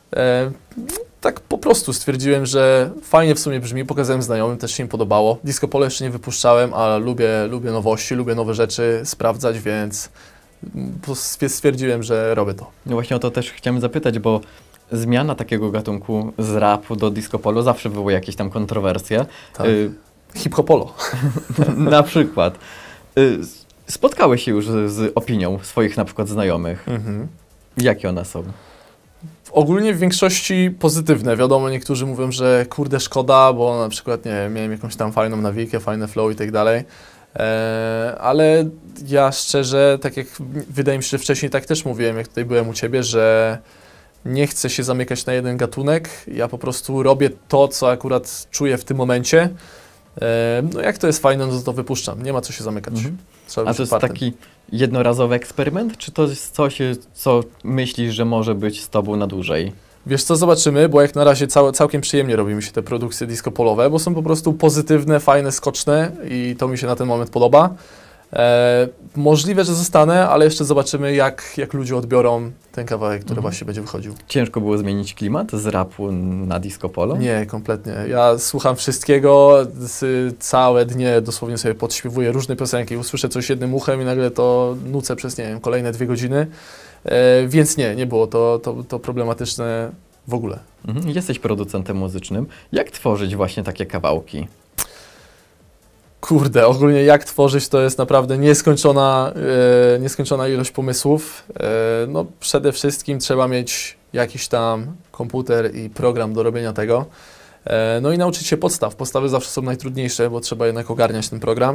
Tak po prostu stwierdziłem, że fajnie w sumie brzmi, pokazałem znajomym, też się im podobało. Disco polo jeszcze nie wypuszczałem, ale lubię nowości, lubię nowe rzeczy sprawdzać, więc stwierdziłem, że robię to. No właśnie o to też chciałem zapytać, bo zmiana takiego gatunku z rapu do disco polo zawsze wywołuje jakieś tam kontrowersje. Tak. Hip-hopolo. Na przykład. Spotkałeś się już z opinią swoich na przykład znajomych. Jakie one są? Ogólnie w większości pozytywne. Wiadomo, niektórzy mówią, że kurde szkoda, bo na przykład nie wiem, miałem jakąś tam fajną nawikę, fajne flow i tak dalej. Ale ja szczerze, tak jak wydaje mi się, że wcześniej tak też mówiłem, jak tutaj byłem u Ciebie, że nie chcę się zamykać na jeden gatunek. Ja po prostu robię to, co akurat czuję w tym momencie. No jak to jest fajne, no to wypuszczam. Nie ma co się zamykać. A to jest taki jednorazowy eksperyment, czy to jest coś, co myślisz, że może być z Tobą na dłużej? Wiesz co, zobaczymy, bo jak na razie całkiem przyjemnie robi mi się te produkcje disco-polowe, bo są po prostu pozytywne, fajne, skoczne i to mi się na ten moment podoba. Możliwe, że zostanę, ale jeszcze zobaczymy, jak ludzie odbiorą ten kawałek, który właśnie będzie wychodził. Ciężko było zmienić klimat z rapu na disco polo? Nie, kompletnie. Ja słucham wszystkiego, całe dnie dosłownie sobie podśpiewuję różne piosenki, usłyszę coś jednym uchem i nagle to nucę przez, nie wiem, kolejne 2 godziny, więc nie było to problematyczne w ogóle. Jesteś producentem muzycznym. Jak tworzyć właśnie takie kawałki? Kurde, ogólnie jak tworzyć, to jest naprawdę nieskończona ilość pomysłów. No przede wszystkim trzeba mieć jakiś tam komputer i program do robienia tego. No i nauczyć się podstaw. Podstawy zawsze są najtrudniejsze, bo trzeba jednak ogarniać ten program.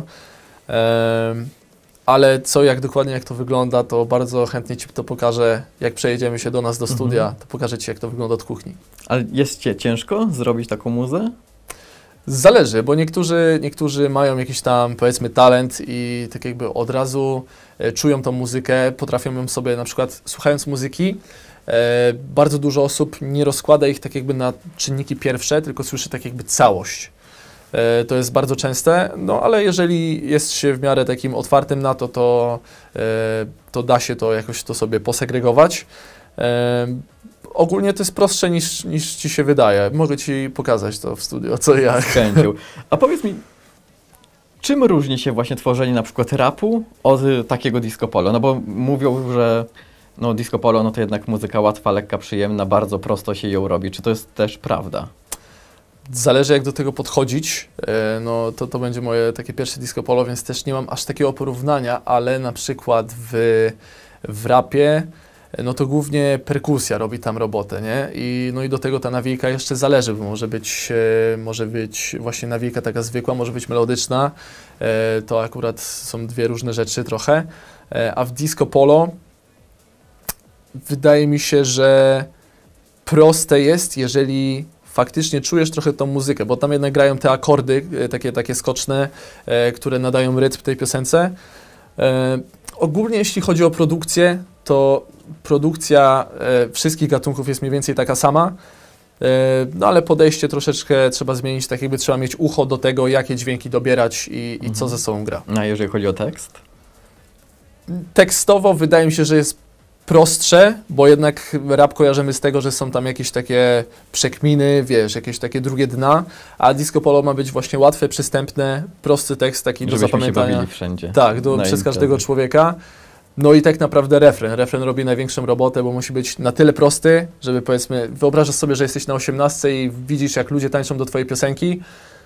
Ale dokładnie jak to wygląda, to bardzo chętnie Ci to pokażę. Jak przejedziemy się do nas do studia, to pokażę Ci, jak to wygląda od kuchni. Ale jest Ci ciężko zrobić taką muzę? Zależy, bo niektórzy mają jakiś tam, powiedzmy, talent i tak jakby od razu czują tą muzykę, potrafią ją sobie, na przykład słuchając muzyki, bardzo dużo osób nie rozkłada ich tak jakby na czynniki pierwsze, tylko słyszy tak jakby całość. To jest bardzo częste, no ale jeżeli jest się w miarę takim otwartym na to, to da się to jakoś to sobie posegregować. Ogólnie to jest prostsze niż Ci się wydaje. Mogę Ci pokazać to w studio, co ja. Z chęcią. A powiedz mi, czym różni się właśnie tworzenie na przykład rapu od takiego disco polo? No bo mówią, że no disco polo no to jednak muzyka łatwa, lekka, przyjemna, bardzo prosto się ją robi. Czy to jest też prawda? Zależy jak do tego podchodzić. No to będzie moje takie pierwsze disco polo, więc też nie mam aż takiego porównania, ale na przykład w rapie no to głównie perkusja robi tam robotę, nie? No i do tego ta nawijka jeszcze zależy, bo może być właśnie nawijka taka zwykła, może być melodyczna. To akurat są 2 różne rzeczy trochę. A w disco polo wydaje mi się, że proste jest, jeżeli faktycznie czujesz trochę tą muzykę, bo tam jednak grają te akordy, takie skoczne, które nadają rytm tej piosence. Ogólnie jeśli chodzi o produkcję, to produkcja wszystkich gatunków jest mniej więcej taka sama, no ale podejście troszeczkę trzeba zmienić, tak jakby trzeba mieć ucho do tego, jakie dźwięki dobierać i co ze sobą gra. A jeżeli chodzi o tekst? Tekstowo wydaje mi się, że jest prostsze, bo jednak rap kojarzymy z tego, że są tam jakieś takie przekminy, wiesz, jakieś takie drugie dna, a disco polo ma być właśnie łatwe, przystępne, prosty tekst taki do zapamiętania. Się bawili wszędzie. Tak, przez każdego człowieka. No i tak naprawdę refren robi największą robotę, bo musi być na tyle prosty, żeby powiedzmy, wyobrażasz sobie, że jesteś na 18 i widzisz jak ludzie tańczą do Twojej piosenki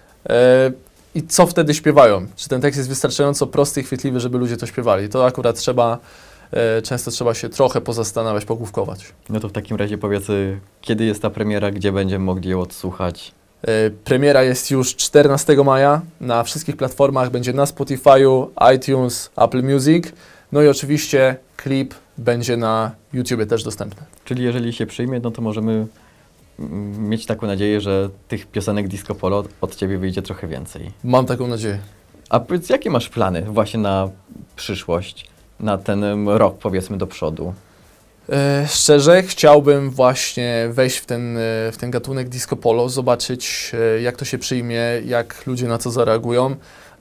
i co wtedy śpiewają. Czy ten tekst jest wystarczająco prosty i chwytliwy, żeby ludzie to śpiewali. To akurat często trzeba się trochę pozastanawiać, pogłówkować. No to w takim razie powiedz, kiedy jest ta premiera, gdzie będziemy mogli ją odsłuchać? Premiera jest już 14 maja na wszystkich platformach, będzie na Spotify'u, iTunes, Apple Music. No i oczywiście klip będzie na YouTubie też dostępny. Czyli jeżeli się przyjmie, no to możemy mieć taką nadzieję, że tych piosenek disco polo od Ciebie wyjdzie trochę więcej. Mam taką nadzieję. A powiedz, jakie masz plany właśnie na przyszłość, na ten rok powiedzmy do przodu? Szczerze chciałbym właśnie wejść w ten gatunek disco polo, zobaczyć jak to się przyjmie, jak ludzie na to zareagują.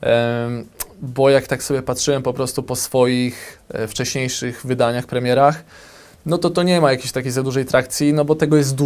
Bo jak tak sobie patrzyłem po prostu po swoich wcześniejszych wydaniach, premierach, no to nie ma jakiejś takiej za dużej trakcji, no bo tego jest dużo.